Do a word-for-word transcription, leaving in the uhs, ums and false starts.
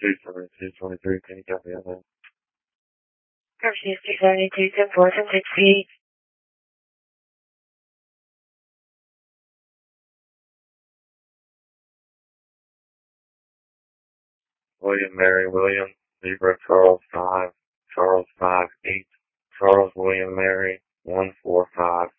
two seventy-two twenty-three, can you copy that? Purchase two seventy-two ten four ten sixty-eight. William Mary William, Zebra Charles five, Charles five eight, Charles William Mary one four five.